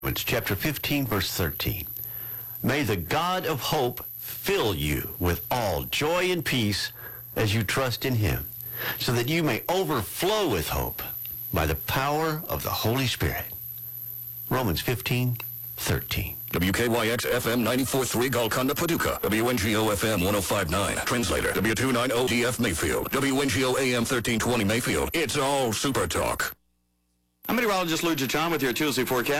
Romans chapter 15, verse 13. May the God of hope fill you with all joy and peace as you trust in him, so that you may overflow with hope by the power of the Holy Spirit. Romans 15, 13. WKYX FM 94.3 Golconda, Paducah. WNGO FM 105.9. Translator. W290 DF Mayfield. WNGO AM 1320 Mayfield. It's all Super Talk. I'm meteorologist Lou John with your Tuesday forecast.